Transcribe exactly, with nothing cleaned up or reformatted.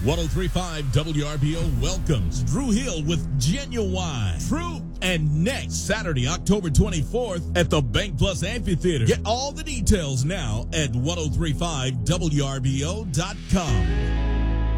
ten thirty-five W R B O welcomes Drew Hill with Genuine, True, and next Saturday, October twenty-fourth at the Bank Plus Amphitheater. Get all the details now at ten thirty-five W R B O dot com.